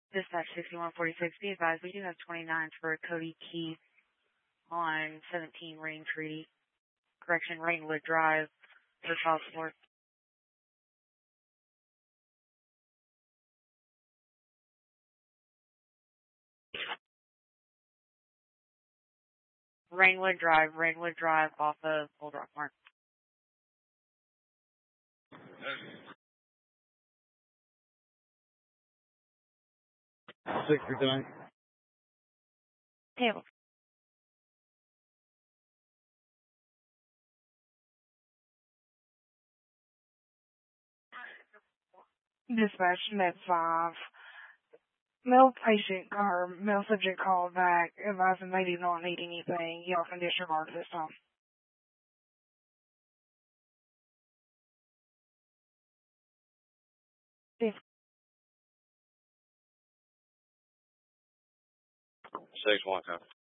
Dispatch 6146, be advised, we do have 29s for Cody Keith on 17 Rainwood Drive for child support. Rainwood Drive off of Old Rockmart. Sick for tonight. Table. Dispatch Med 5. Male subject called back, advising they do not need anything. Y'all can disregard this time. Six one, copy.